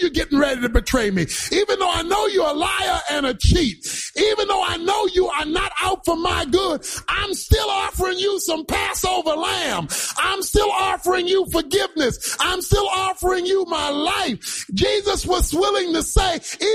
you're getting ready to betray me, even though I know you're a liar and a cheat, even though I know you are not out for my good, I'm still offering you some Passover lamb. I'm still offering you forgiveness. I'm still offering you my life. Jesus was willing to say,